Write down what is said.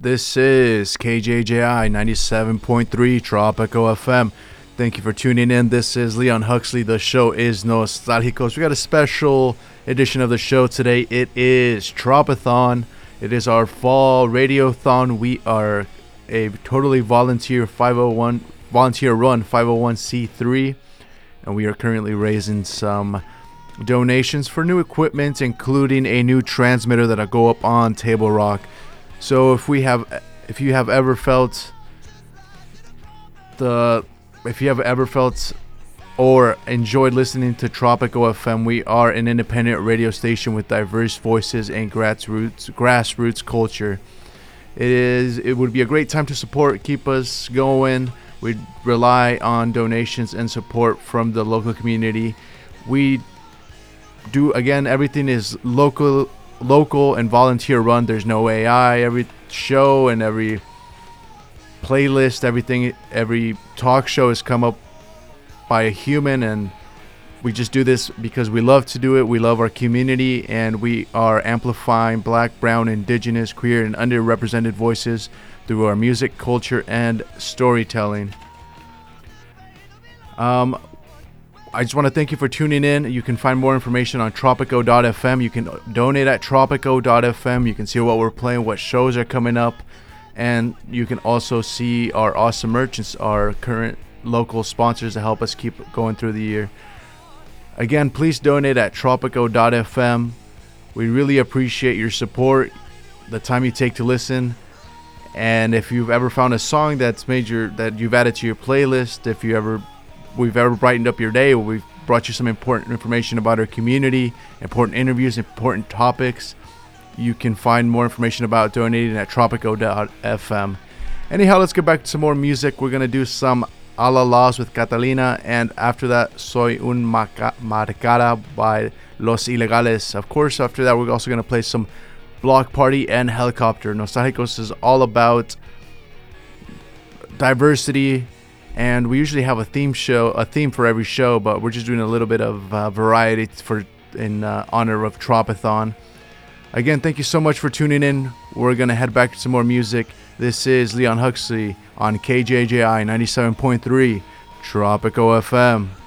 This is KJJI 97.3 Tropico FM. Thank you for tuning in. This is Leon Huxley. The show is Nostalgicos. We got a special edition of the show today. It is Tropathon. It is our fall radiothon. We are a totally volunteer run 501c3, and we are currently raising some donations for new equipment, including a new transmitter that'll go up on Table Rock. So if you have ever felt or enjoyed listening to Tropico FM, we are an independent radio station with diverse voices and grassroots culture. It would be a great time to support, keep us going. We rely on donations and support from the local community. We do, again, everything is local and volunteer run. There's no AI. Every show and every playlist, every talk show has come up by a human, and we just do this because we love to do it. We love our community, and we are amplifying Black, Brown, Indigenous, queer, and underrepresented voices through our music, culture, and storytelling. I just want to thank you for tuning in. You can find more information on tropico.fm. You can donate at tropico.fm. You can see what we're playing, what shows are coming up, and you can also see our awesome merchants, our current local sponsors to help us keep going through the year. Again, please donate at tropico.fm. We really appreciate your support, the time you take to listen, and if you've ever found a song that you've added to your playlist, if we've ever brightened up your day, or we've brought you some important information about our community, important interviews, important topics, you can find more information about donating at tropico.fm. Anyhow, let's get back to some more music. We're going to do some A La Las with Catalina, and after that, Soy un Marcara by Los Ilegales. Of course, after that, we're also going to play some Block Party and Helicopter. Nostalgicos is all about diversity, and we usually have a theme for every show, but we're just doing a little bit of variety in honor of Tropathon. Again, thank you so much for tuning in. We're going to head back to some more music. This is Leon Huxley on KJJI 97.3 Tropico FM.